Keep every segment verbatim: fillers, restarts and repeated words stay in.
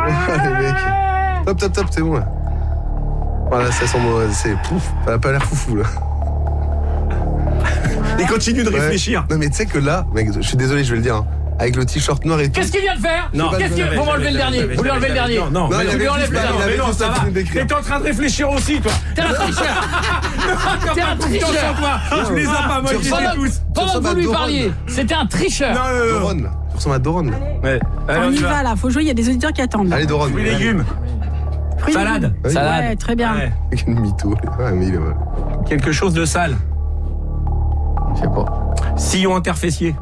Les mecs. Top, top, top, c'est bon là. Voilà, ça sent mauvais, c'est pouf, ça a pas l'air foufou là. Il continue de réfléchir. Ouais. Non mais tu sais que là, mec, je suis désolé, je vais le dire, hein, avec le t-shirt noir et tout. Qu'est-ce qu'il vient de faire? Non, qu'est-ce qu'il vous m'enlevez le dernier? Vous lui enlevez le dernier? Non, non, vous lui enlevez le dernier. Mais non, ça va. T'es en train de réfléchir aussi, toi. T'es un tricheur. T'es un tricheur. Je les ai pas, moi, je les ai tous. Pendant que vous lui parliez, c'était un tricheur. Non, non, non. Doron, là. Tu ressembles à Doron là. Ouais. On y va là, faut jouer, il y a des auditeurs qui attendent. Là. Allez Doron. Fruits et légumes. Fruits et Salade. légumes. Salade. Ouais, très bien. Ouais. Avec une mytho. Ouais, mais il est mal. Quelque chose de sale. Je sais pas. Sillon interfessier.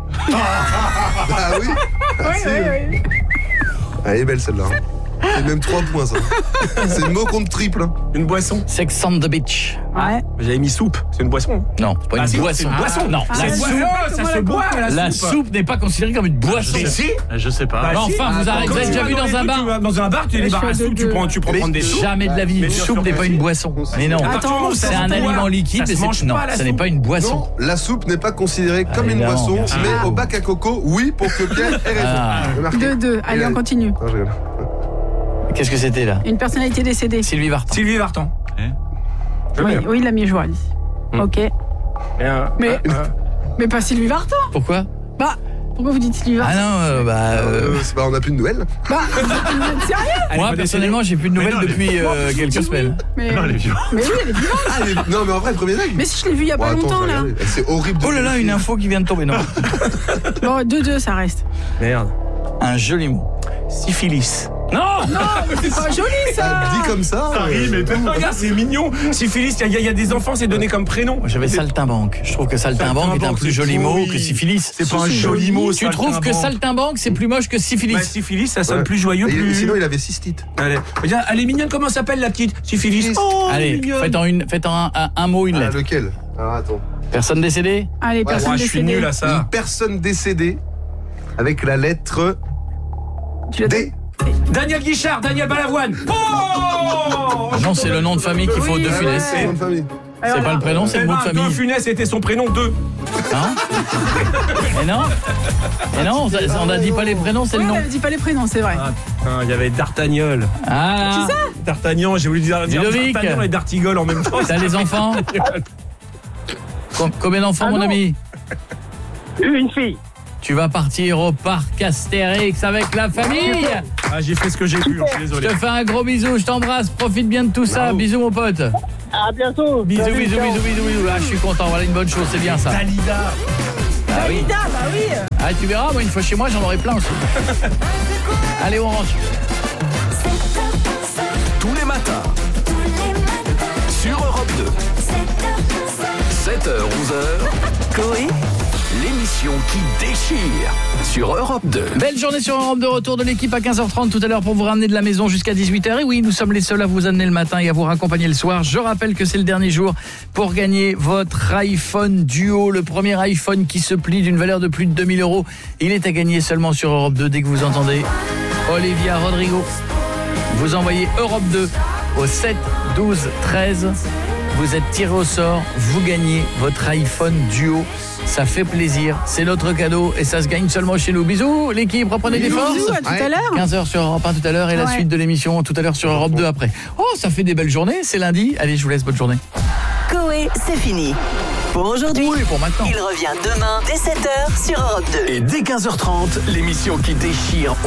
Ah oui. Ah, Oui, si. oui, oui. Ah, elle est belle celle-là. C'est même trois points ça. C'est mot contre triple. Hein. Une boisson. Sex on the beach. Ouais. J'avais mis soupe. C'est une boisson. Non, c'est pas une Ah, si, boisson. c'est une boisson. Non, Ah, la ouais. soupe, Oh, ça se boit, la, la soupe. soupe n'est pas considérée comme une boisson. Mais si. Je sais pas. Bah, Mais si. enfin, vous, Attends, avez, quand vous avez tu déjà vas vu dans dans les un trucs, bar? tu vas Dans un bar, tu as Mais des je bars à fais de soupe, tu deux. prends, tu prends Mais prendre des soupes. Jamais de la vie. Mais Une bien soupe sûr n'est que pas si. une boisson. Mais non, Attends, ça c'est se un boit. aliment liquide, Ça se mais mange c'est non, pas, la ça n'est soupe. pas une boisson. Non, la soupe n'est pas considérée comme Ah, une non. boisson, Ah. mais au bac à coco, oui, pour que Pierre ait raison. Ah. Remarquez. deux deux. Allez, on continue. Non, je rigole. Qu'est-ce que c'était là? Une personnalité décédée. Sylvie Vartan. Sylvie Vartan. Je Oui, l'ai. oui, il l'a mis joie. Hmm. Ok. Et un- Mais, un- mais pas Sylvie Vartan. Pourquoi? Bah, pourquoi vous dites Sylvie Ah Vartan? non, euh, bah... euh, Euh, c'est pas, on n'a plus de nouvelles. Bah, vous êtes sérieux? Elle est moi, pas personnellement, j'ai plus de nouvelles Mais non, depuis euh, quelques semaines. Mais, Non, elle est vivante. mais oui, elle est vivante. Ah, mais- non, mais en vrai, le premier dingue. Mais si je l'ai vue il y a Bon, pas attends, longtemps je vais là. regarder. C'est horrible. de Oh là là, une info qui vient de tomber, non. Bon, deux deux, ça reste. Merde. Un joli mot. Syphilis. Non. C'est pas joli ça. Dit comme ça. Ça euh, rime et tout. Regarde, c'est mignon. Syphilis, il y, a- il y a des enfants, c'est donné comme prénom. J'avais saltimbanque. Je trouve que saltimbanque est un plus joli mot que syphilis. C'est pas un c'est joli joli. mot. Tu trouves que saltimbanque, c'est plus moche que syphilis? Bah, syphilis, ça sonne Ouais. plus joyeux, Et plus. Sinon, il avait cystite. Allez. Regarde, elle est mignonne, comment s'appelle la petite Syphilis? Syphilis. Oh, Allez, mignonne. faites en, une, faites en un, un, un mot, une Ah, lettre. lequel? Alors attends. Personne décédée? Allez, Ouais, personne Ouais, je suis décédée. nul à Une ça. personne décédée avec la lettre Tu l'as D. Daniel Guichard, Daniel Balavoine. Oh Non, c'est le nom de famille qu'il faut Oui, de ouais. Funès. C'est son nom de famille. C'est pas le prénom, c'est le mot de Eh ben, famille. De Funès était son prénom deux. Hein? Et non? Et non, on a- on n'a dit pas les prénoms, c'est le Ouais, nom. elle dit pas les prénoms, c'est vrai. Ah, putain, il y avait D'Artagnol. Ah, D'Artagnan, j'ai voulu dire, dire Ludovic. D'Artagnan et d'Artigol en même temps. t'as les enfants? Com- Combien d'enfants, Ah mon non. ami? Une fille. Tu vas partir au parc Astérix avec la famille. Ah, j'ai fait ce que j'ai pu, hein, je suis Je désolé. te fais un gros bisou, je t'embrasse, profite bien de tout ça. Bravo. Bisous, mon pote. À bientôt. Bisous, Salut, bisous, ciao. bisous, bisous, bisous. Ah, je suis content, voilà une bonne chose, c'est bien ça. Dalida. Ah oui. Dalida, bah oui. Ah, tu verras, moi, une fois chez moi, j'en aurai plein aussi. Allez, on rentre. Tous les matins, sur Europe deux, sept heures onze heures, Coé, l'émission qui déchire sur Europe deux. Belle journée sur Europe de retour de l'équipe à quinze heures trente tout à l'heure pour vous ramener de la maison jusqu'à dix-huit heures. Et oui, nous sommes les seuls à vous amener le matin et à vous raccompagner le soir. Je rappelle que c'est le dernier jour pour gagner votre iPhone Duo, le premier iPhone qui se plie d'une valeur de plus de deux mille euros. Il est à gagner seulement sur Europe deux dès que vous entendez Olivia Rodrigo. Vous envoyez Europe deux au sept douze treize. Vous êtes tiré au sort, vous gagnez votre iPhone Duo. Ça fait plaisir, c'est notre cadeau et ça se gagne seulement chez nous. Bisous l'équipe, reprenez des forces. Bisous, à tout à l'heure. quinze heures sur Europe un tout à l'heure et la Ouais. suite de l'émission tout à l'heure sur Europe deux après. Oh, ça fait des belles journées, c'est lundi. Allez, je vous laisse, bonne journée. Coé, c'est fini. Pour aujourd'hui, Oui, pour maintenant. il revient demain dès sept heures sur Europe deux. Et dès quinze heures trente, l'émission qui déchire